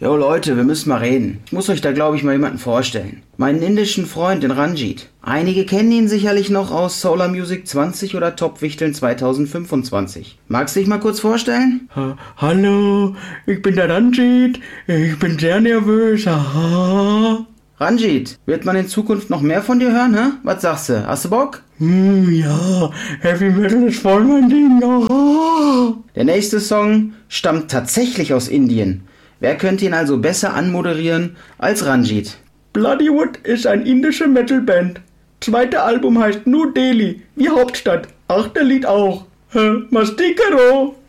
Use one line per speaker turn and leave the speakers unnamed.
Jo Leute, wir müssen mal reden. Ich muss euch da glaube ich mal jemanden vorstellen. Meinen indischen Freund, den Ranjit. Einige kennen ihn sicherlich noch aus Solar Music 20 oder Top Wichteln 2025. Magst du dich mal kurz vorstellen?
Hallo, ich bin der Ranjit. Ich bin sehr nervös. Aha.
Ranjit, wird man in Zukunft noch mehr von dir hören, hä? Was sagst du? Hast du Bock?
Ja, Heavy Metal ist voll mein Ding. Aha.
Der nächste Song stammt tatsächlich aus Indien. Wer könnte ihn also besser anmoderieren als Ranjit?
Bloodywood ist ein indische Metalband. Zweite Album heißt New Delhi, wie Hauptstadt. Achte Lied auch. Mastikero.